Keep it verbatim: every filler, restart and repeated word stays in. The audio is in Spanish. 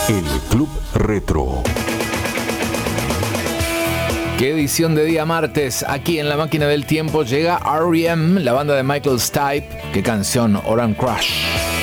El Club Retro. Qué edición de día martes. Aquí en la máquina del tiempo llega R E M, la banda de Michael Stipe. Qué canción, Oran Crush.